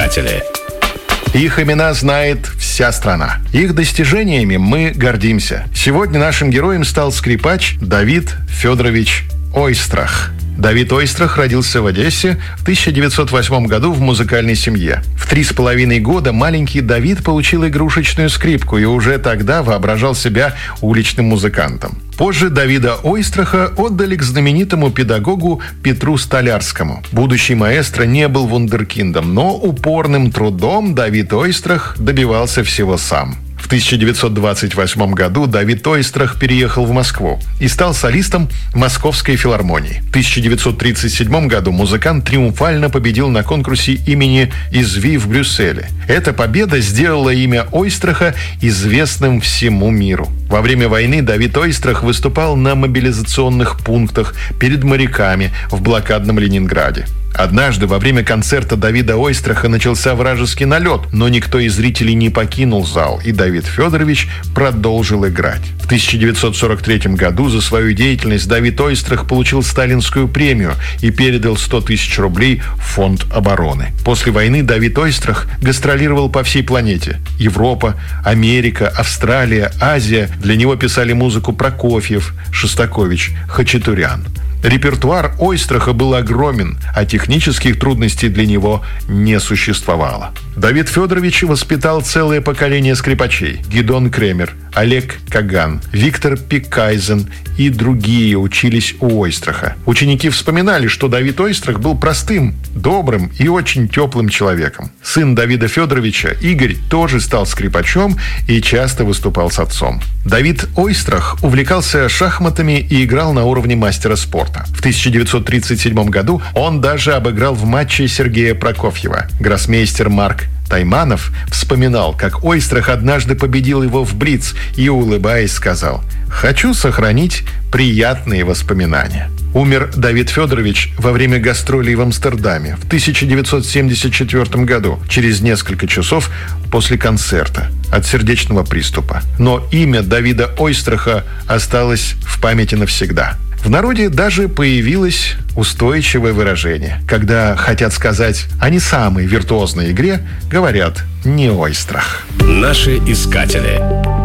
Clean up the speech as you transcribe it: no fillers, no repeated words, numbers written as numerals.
искатели. Их имена знает вся страна. Их достижениями мы гордимся. Сегодня нашим героем стал скрипач Давид Федорович Ойстрах. Давид Ойстрах родился в Одессе в 1908 году в музыкальной семье. В 3,5 года маленький Давид получил игрушечную скрипку и уже тогда воображал себя уличным музыкантом. Позже Давида Ойстраха отдали к знаменитому педагогу Петру Столярскому. Будущий маэстро не был вундеркиндом, но упорным трудом Давид Ойстрах добивался всего сам. В 1928 году Давид Ойстрах переехал в Москву и стал солистом Московской филармонии. В 1937 году музыкант триумфально победил на конкурсе имени Изви в Брюсселе. Эта победа сделала имя Ойстраха известным всему миру. Во время войны Давид Ойстрах выступал на мобилизационных пунктах перед моряками в блокадном Ленинграде. Однажды во время концерта Давида Ойстраха начался вражеский налет, но никто из зрителей не покинул зал, и Давид Федорович продолжил играть. В 1943 году за свою деятельность Давид Ойстрах получил сталинскую премию и передал 100 тысяч рублей в фонд обороны. После войны Давид Ойстрах гастролировал по всей планете. Европа, Америка, Австралия, Азия. Для него писали музыку Прокофьев, Шостакович, Хачатурян. Репертуар Ойстраха был огромен, а технических трудностей для него не существовало. Давид Федорович воспитал целое поколение скрипачей. Гидон Кремер, Олег Каган, Виктор Пикайзен и другие учились у Ойстраха. Ученики вспоминали, что Давид Ойстрах был простым, добрым и очень теплым человеком. Сын Давида Федоровича, Игорь, тоже стал скрипачом и часто выступал с отцом. Давид Ойстрах увлекался шахматами и играл на уровне мастера спорта. В 1937 году он даже обыграл в матче Сергея Прокофьева. Гроссмейстер Марк Тайманов вспоминал, как Ойстрах однажды победил его в блиц и, улыбаясь, сказал: «Хочу сохранить приятные воспоминания». Умер Давид Федорович во время гастролей в Амстердаме в 1974 году, через несколько часов после концерта, от сердечного приступа. Но имя Давида Ойстраха осталось в памяти навсегда. В народе даже появилось устойчивое выражение. Когда хотят сказать о не самой виртуозной игре, говорят «не Ойстрах». Наши искатели.